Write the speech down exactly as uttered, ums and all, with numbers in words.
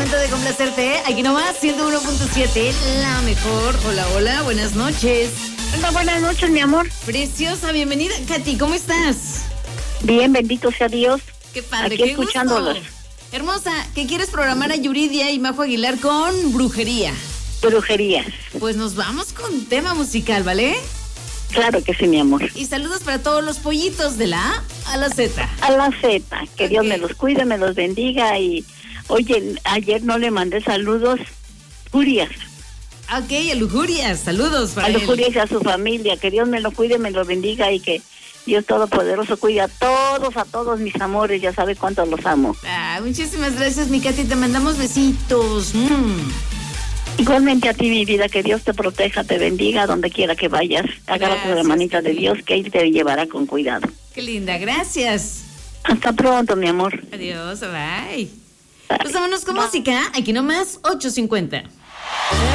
momento de complacerte, ¿eh? Aquí nomás, ciento uno punto siete, la mejor. Hola, hola, buenas noches. Hola, buenas noches, mi amor. Preciosa, bienvenida. Katy, ¿cómo estás? Bien, bendito sea Dios. Qué padre, Aquí qué escuchándolos. gusto. Hermosa, ¿qué quieres programar a Yuridia y Majo Aguilar con brujería? Brujerías. Pues nos vamos con tema musical, ¿vale? Claro que sí, mi amor. Y saludos para todos los pollitos de la A a la Z. A la Z, que Ok. Dios me los cuide, me los bendiga. Y, oye, ayer no le mandé saludos. Lujurias. Ok, a Lujurias, saludos para A él. Lujurias y a su familia. Que Dios me lo cuide, me lo bendiga y que Dios Todopoderoso cuide a todos, a todos mis amores. Ya sabe cuánto los amo. Ah, muchísimas gracias, mi Katy. Te mandamos besitos. Mm. Igualmente a ti, mi vida, que Dios te proteja, te bendiga donde quiera que vayas. Agárrate de la Gracias, manita de Katy. Dios, que Él te llevará con cuidado. Qué linda, gracias. Hasta pronto, mi amor. Adiós, bye. Bye. Pues vámonos con música. Aquí nomás, ocho cincuenta.